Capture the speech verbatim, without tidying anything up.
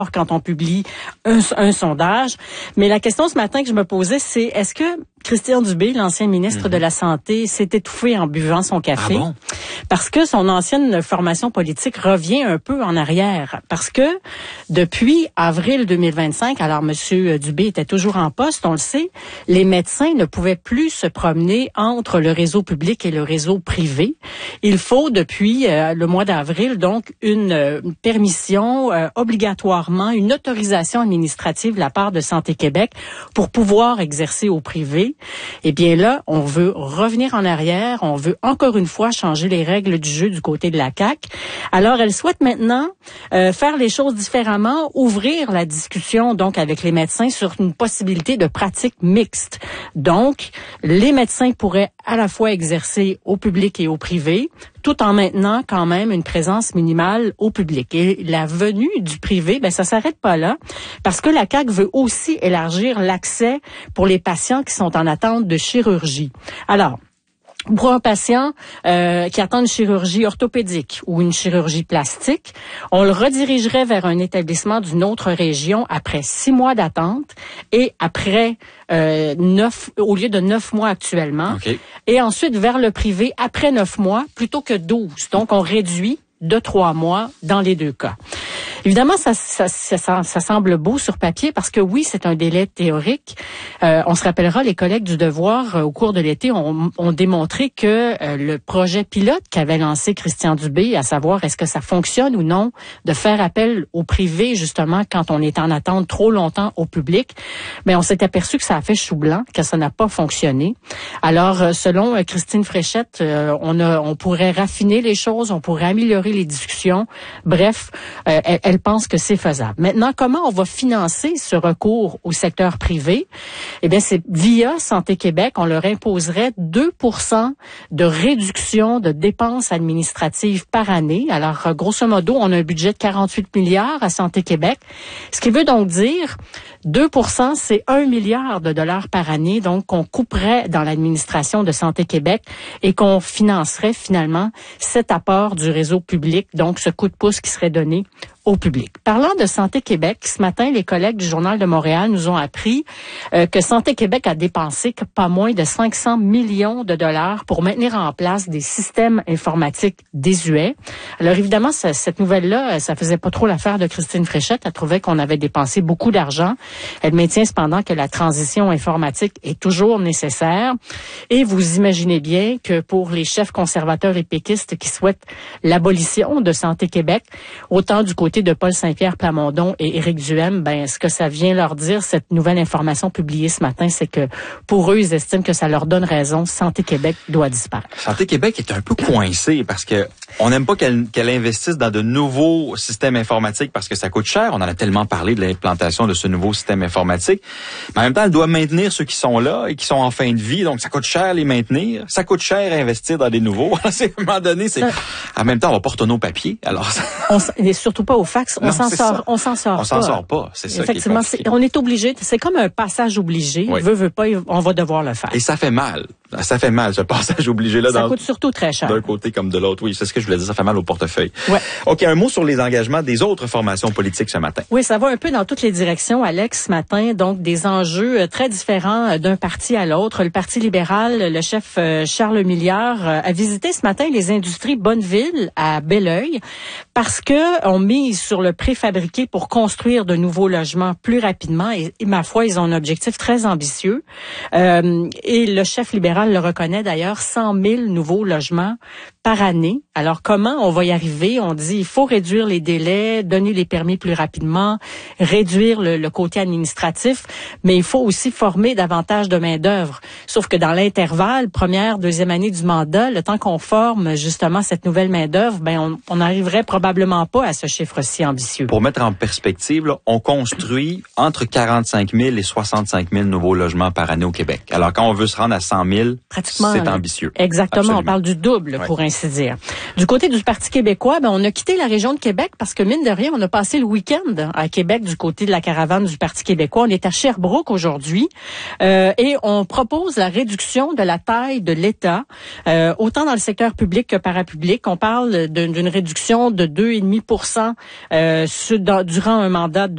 quand on publie un, un sondage. Mais la question ce matin que je me posais, c'est est-ce que Christian Dubé, l'ancien ministre mmh. de la Santé, s'est étouffé en buvant son café? Ah bon? Parce que son ancienne formation politique revient un peu en arrière. Parce que depuis avril deux mille vingt-cinq, alors M. Dubé était toujours en poste, on le sait, les médecins ne pouvaient plus se promener entre le réseau public et le réseau privé. Il faut, depuis euh, le mois d'avril, donc, une, euh, une permission euh, obligatoirement, une autorisation administrative de la part de Santé Québec pour pouvoir exercer au privé. Eh bien là, on veut revenir en arrière, on veut encore une fois changer les règles du jeu du côté de la C A Q. Alors, elle souhaite maintenant euh, faire les choses différemment, ouvrir la discussion donc avec les médecins sur une possibilité de pratique mixte. Donc, les médecins pourraient à la fois exercer au public et au privé, tout en maintenant quand même une présence minimale au public. Et la venue du privé, ben ça s'arrête pas là, parce que la C A Q veut aussi élargir l'accès pour les patients qui sont en attente de chirurgie. Alors, pour un patient euh, qui attend une chirurgie orthopédique ou une chirurgie plastique, on le redirigerait vers un établissement d'une autre région après six mois d'attente et après euh, neuf, au lieu de neuf mois actuellement, okay. et ensuite vers le privé après neuf mois plutôt que douze. Donc, on réduit de trois mois dans les deux cas. Évidemment, ça, ça, ça, ça semble beau sur papier parce que oui, c'est un délai théorique. Euh, on se rappellera, les collègues du Devoir, euh, au cours de l'été, ont, ont démontré que euh, le projet pilote qu'avait lancé Christian Dubé, à savoir est-ce que ça fonctionne ou non, de faire appel au privé, justement, quand on est en attente trop longtemps au public, mais on s'est aperçu que ça a fait chou blanc, que ça n'a pas fonctionné. Alors, euh, selon euh, Christine Fréchette, euh, on, a, on pourrait raffiner les choses, on pourrait améliorer les discussions. Bref, euh, elle, elle pense que c'est faisable. Maintenant, comment on va financer ce recours au secteur privé? Eh bien, c'est via Santé Québec, on leur imposerait deux pour cent de réduction de dépenses administratives par année. Alors, grosso modo, on a un budget de quarante-huit milliards à Santé Québec. Ce qui veut donc dire deux pour cent, c'est un milliard de dollars par année, donc qu'on couperait dans l'administration de Santé Québec et qu'on financerait finalement cet apport du réseau public, donc ce coup de pouce qui serait donné au public. Parlant de Santé Québec, ce matin, les collègues du Journal de Montréal nous ont appris euh, que Santé Québec a dépensé que pas moins de cinq cents millions de dollars pour maintenir en place des systèmes informatiques désuets. Alors évidemment, ça, cette nouvelle-là, ça faisait pas trop l'affaire de Christine Fréchette. Elle trouvait qu'on avait dépensé beaucoup d'argent. Elle maintient cependant que la transition informatique est toujours nécessaire. Et vous imaginez bien que pour les chefs conservateurs et péquistes qui souhaitent l'abolition de Santé Québec, autant du côté de Paul Saint-Pierre Plamondon et Éric Duhem, ben ce que ça vient leur dire, cette nouvelle information publiée ce matin, c'est que pour eux, ils estiment que ça leur donne raison. Santé Québec doit disparaître. Santé Québec est un peu coincé parce que on n'aime pas qu'elle, qu'elle investisse dans de nouveaux systèmes informatiques parce que ça coûte cher. On en a tellement parlé de l'implantation de ce nouveau système informatique. Mais en même temps, elle doit maintenir ceux qui sont là et qui sont en fin de vie. Donc, ça coûte cher les maintenir. Ça coûte cher investir dans des nouveaux. C'est, à un moment donné, c'est, en même temps, on va pas retourner au papier. Alors, on n'est surtout pas au fax. On non, s'en sort, ça. on s'en sort on pas. On s'en sort pas. C'est ça. Effectivement, qui est c'est, on est obligé. C'est comme un passage obligé. Oui. Veut, veut pas, on va devoir le faire. Et ça fait mal. Ça fait mal, ce passage obligé-là. Ça dans, coûte surtout très cher. D'un côté comme de l'autre. Oui, c'est ce que je voulais dire. Ça fait mal au portefeuille. Ouais. OK, un mot sur les engagements des autres formations politiques ce matin. Oui, ça va un peu dans toutes les directions, Alex, ce matin. Donc, des enjeux très différents d'un parti à l'autre. Le Parti libéral, le chef Charles Milliard a visité ce matin les industries Bonneville à Belleuil parce que on mise sur le préfabriqué pour construire de nouveaux logements plus rapidement. Et, et ma foi, ils ont un objectif très ambitieux. Euh, et le chef libéral le reconnaît d'ailleurs, cent mille nouveaux logements par année. Alors, comment on va y arriver? On dit il faut réduire les délais, donner les permis plus rapidement, réduire le, le côté administratif, mais il faut aussi former davantage de main-d'œuvre. Sauf que dans l'intervalle, première, deuxième année du mandat, le temps qu'on forme justement cette nouvelle main-d'œuvre, ben on n'arriverait probablement pas à ce chiffre si ambitieux. Pour mettre en perspective, là, on construit entre quarante-cinq mille et soixante-cinq mille nouveaux logements par année au Québec. Alors, quand on veut se rendre à cent mille, pratiquement, c'est ambitieux. Exactement, Absolument. On parle du double, ouais. pour ainsi dire. Du côté du Parti québécois, ben on a quitté la région de Québec parce que, mine de rien, on a passé le week-end à Québec du côté de la caravane du Parti québécois. On est à Sherbrooke aujourd'hui euh, et on propose la réduction de la taille de l'État, euh, autant dans le secteur public que parapublic. On parle d'une réduction de deux virgule cinq pour cent euh, durant un mandat de